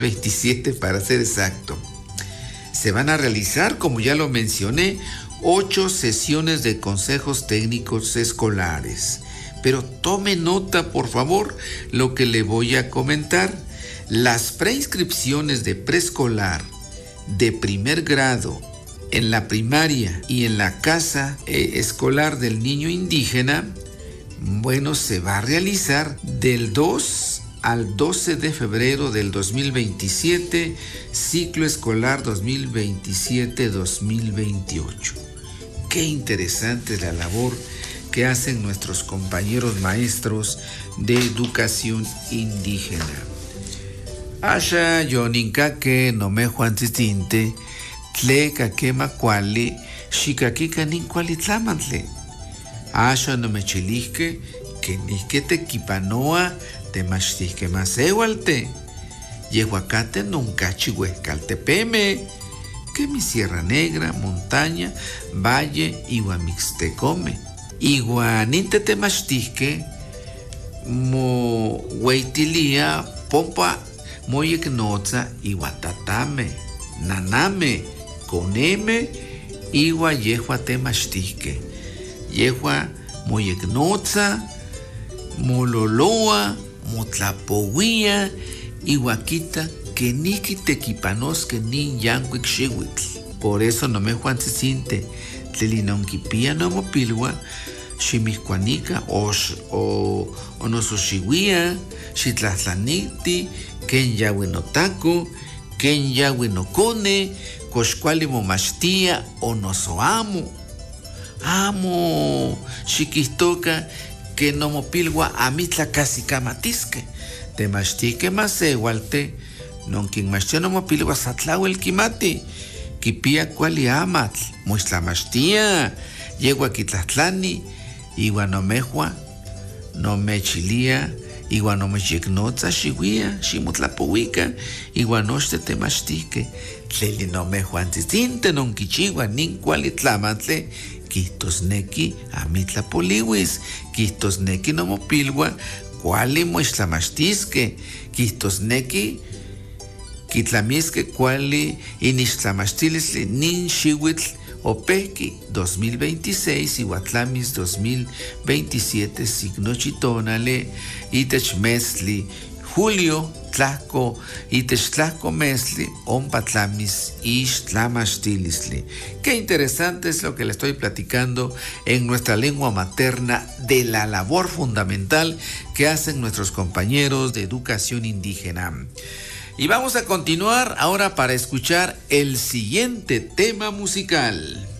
27 para ser exacto. Se van a realizar, como ya lo mencioné, 8 sesiones de consejos técnicos escolares. Pero tome nota, por favor, lo que le voy a comentar. Las preinscripciones de preescolar, de primer grado, en la primaria y en la casa escolar del niño indígena, bueno, se va a realizar del 2 al 12 de febrero del 2027, ciclo escolar 2027-2028. Qué interesante es la labor que hacen nuestros compañeros maestros de educación indígena. Asha yoninka no me juan titinte, tle kakema kuali, shikakika nin kuali tlamantle. Asha no me chilisque, que nisque te kipanoa, te machtisque más ewalte. Yehuacate nunca chihuescaltepeme, que mi Sierra Negra, montaña, valle, iguamixtecome. Iguaninte te machtisque, mo hueitilia, pompa, moyeknoza, iguatatame, naname, coneme, igua yehua te machtisque. Yehua moyeknoza, mololoa, motlapowia, iguaquita, que niki tequipanosque ni yanquic xihuitl. Por eso no me juan sisinte, tlelinonquipia no mopilwa, ximihcuanica o nosoxihuia, xitlahtlaniti, ken yahui notaco, ken yahui nocone, coxcuali momachtia o nosoamo. Amo, xiquihtoca, que no mopilwa amitla casi camatisque. Te mastique más egualte, non quien machtia no mopilwa satlaw el quimati. Kipia cuali amatl, muisla machtia, yegua quitlatlani, igua no mejua, no mechilia, igua no mechignoza xihuia, ximutlapohuica, igua nochte te mastique. Tleli no mejua antitinte non quichigua nin cuali tlamantle, quistosnequi amitlapoliwis, quistosnequi no mopilwa, cuali muixtlamastisque, quistosnequi quitlamisque cuali inixtlamastilisli nin xihuitl opehqui 2026 iguatlamis 2027 signo chitonale itech mesli julio tlahco itech tlahco mesli ompa tlamis ixtlamastilisli. Qué interesante es lo que le estoy platicando en nuestra lengua materna de la labor fundamental que hacen nuestros compañeros de educación indígena. Y vamos a continuar ahora para escuchar el siguiente tema musical.